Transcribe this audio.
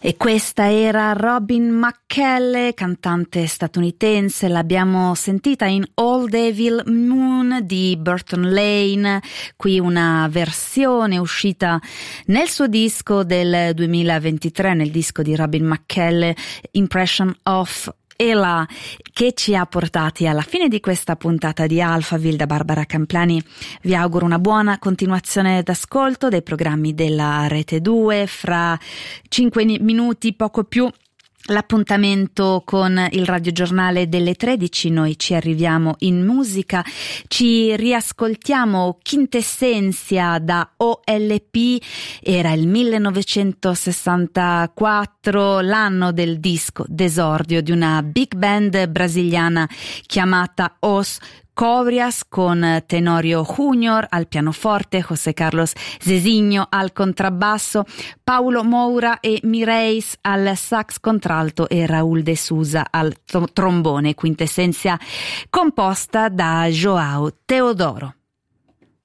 E questa era Robin McKell, cantante statunitense. L'abbiamo sentita in All Devil Moon di Burton Lane, qui una versione uscita nel suo disco del 2023, nel disco di Robin McKell, Impression of Ella, che ci ha portati alla fine di questa puntata di Alphaville. Da Barbara Camplani vi auguro una buona continuazione d'ascolto dei programmi della Rete 2. Fra 5 minuti, poco più, l'appuntamento con il radiogiornale delle 13. Noi ci arriviamo in musica, ci riascoltiamo Quintessenza da OLP. Era il 1964, l'anno del disco d'esordio di una big band brasiliana chiamata Os Cobras, con Tenorio Junior al pianoforte, José Carlos Zezinho al contrabbasso, Paulo Moura e Mireis al sax contralto e Raúl de Souza al trombone. Quintessenza composta da João Teodoro.